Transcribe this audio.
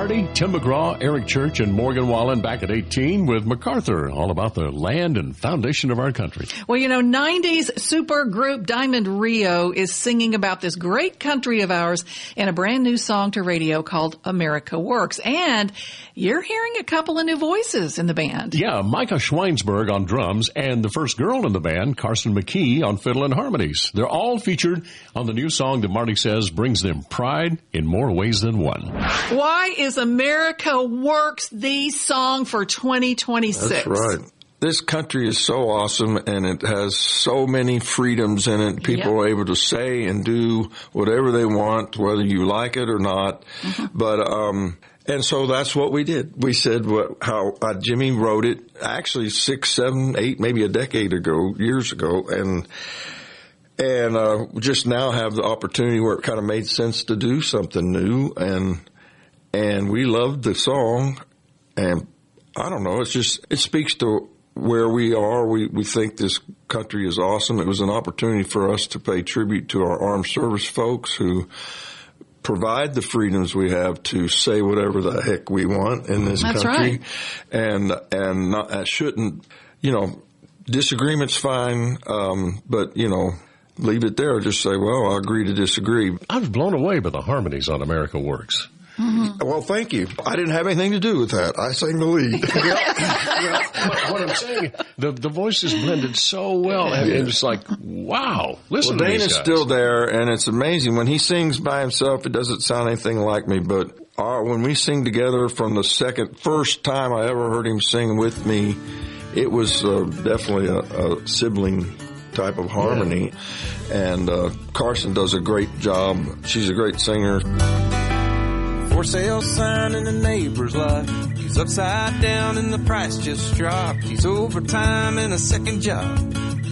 Hardy, Tim McGraw, Eric Church, and Morgan Wallen back at 18 with MacArthur, all about the land and foundation of our country. Well, 90s super group Diamond Rio is singing about this great country of ours in a brand new song to radio called America Works. And you're hearing a couple of new voices in the band. Yeah, Micah Schweinsberg on drums and the first girl in the band, Carson McKee, on fiddle and harmonies. They're all featured on the new song that Marty says brings them pride in more ways than one. Why is America Works the song for 2026? That's right. This country is so awesome, and it has so many freedoms in it. People are able to say and do whatever they want, whether you like it or not. Mm-hmm. But and so that's what we did. We said how Jimmy wrote it actually 6, 7, 8, maybe a decade ago, years ago, and just now have the opportunity where it kind of made sense to do something new, and we loved the song, and I don't know, it speaks to where we are. We think this country is awesome. It was an opportunity for us to pay tribute to our armed service folks who provide the freedoms we have to say whatever the heck we want in this country. Right. And not, shouldn't, disagreement's fine, but, leave it there. Just say, well, I agree to disagree. I was blown away by the harmonies on America Works. Mm-hmm. Well, thank you. I didn't have anything to do with that. I sang the lead. What I'm saying, the voices blended so well, and it's like, wow, listen to these guys. Dana's still there, and it's amazing. When he sings by himself, it doesn't sound anything like me, but when we sing together from the first time I ever heard him sing with me, it was definitely a sibling type of harmony, and Carson does a great job. She's a great singer. For sale sign in the neighbor's lot. He's upside down and the price just dropped. He's overtime in a second job.